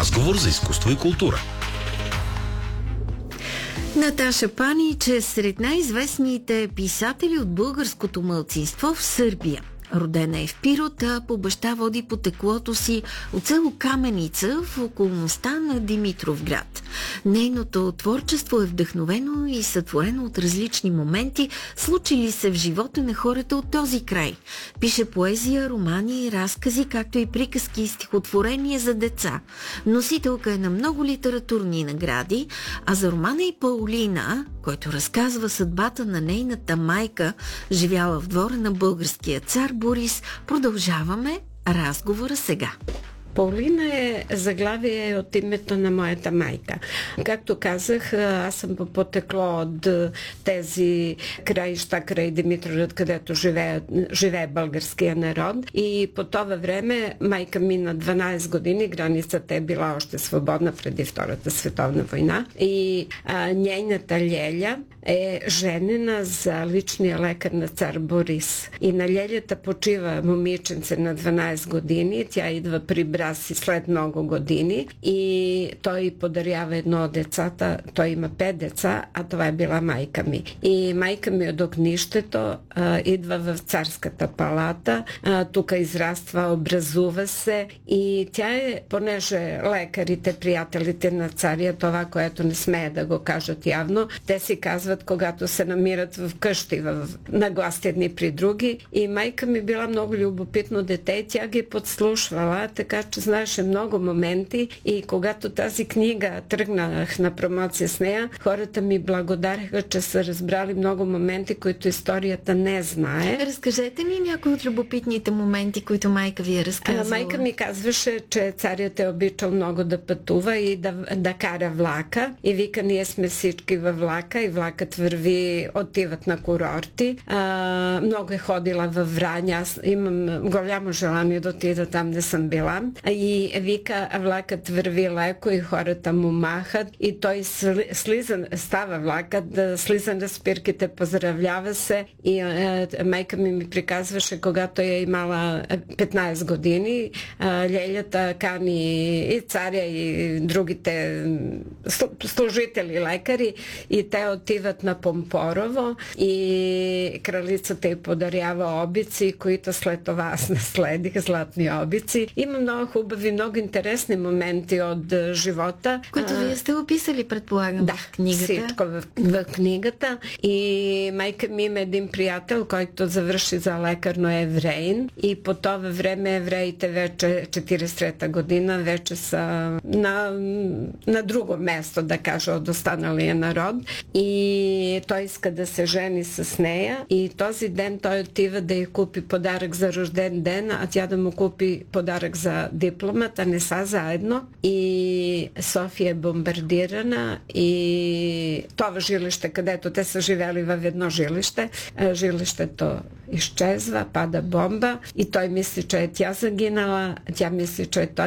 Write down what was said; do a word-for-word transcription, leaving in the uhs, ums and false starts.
Разговор за изкуство и култура. Наташа Панич е сред най-известните писатели от българското малцинство в Сърбия. Родена е в Пирот, а по баща води потеклото си от село Каменица в околността на Димитровград. Нейното творчество е вдъхновено и сътворено от различни моменти, случили се в живота на хората от този край. Пише поезия, романи, разкази, както и приказки и стихотворения за деца. Носителка е на много литературни награди, а за романа и Паулина, който разказва съдбата на нейната майка, живяла в двора на българския цар Борис, продължаваме разговора сега. Паулина е заглавие от името на моята майка. Както казах, аз съм по потекло от тези краища край Димитровград, където живее, живее българския народ. И по това време майка ми на дванайсет години, границата е била още свободна преди Втората световна война. И а, нейната Леля е женена за личния лекар на цар Борис. И на Лелята почива момиченце на дванайсет години. Тя идва при брат си след много години и той подарява едно от децата. Той има пет деца, а това е била майка ми. И майка ми от огнището а, идва в царската палата. А, тук израства, образува се и тя е, понеже лекарите, приятелите на царя, това, което не смея да го кажат явно, те си казват, когато се намират в къщи, в нагласти едни при други. И майка ми била много любопитно дете и тя ги подслушвала, така че знаеше много моменти и когато тази книга тръгнах на промоция с нея, хората ми благодариха, че са разбрали много моменти, които историята не знае. Разкажете ми някои от любопитните моменти, които майка ви е разказвала. Майка ми казваше, че царят е обичал много да пътува и да, да кара влака и вика, ние сме всички във влака и влакът върви, отиват на курорти. А, много е ходила във Враня, аз имам голямо желание да отида там, не съм била. И вика, влакът върви леко и хората му махат и той слиза, става влакът, да слиза на спирките, поздравлява се и е, майка ми ми приказваше, когато е имала петнайсет години, е, Лелята кани и царя и другите служители, лекари и те отиват на Помпорово и кралицата й подарява обици, които след това аз наследих, златни обици. Има много хубави, много интересни моменти от uh, живота. Които а, вие сте описали, предполагам, да, в книгата. всичко в, в книгата. И майка ми има един приятел, който завърши за лекар, но е евреин. И по това време евреите вече четирийсет и трета година вече са на, на друго место, да кажа, от останалия народ. И той иска да се жени с нея. И този ден той отива да й купи подарък за рожден ден, а тя да му купи подарък за дипломата, не са заедно и София е бомбардирана и това жилище, където те са живели в едно жилище, жилището изчезва, пада бомба и той мисли, че е тя загинала, тя мисли, че е той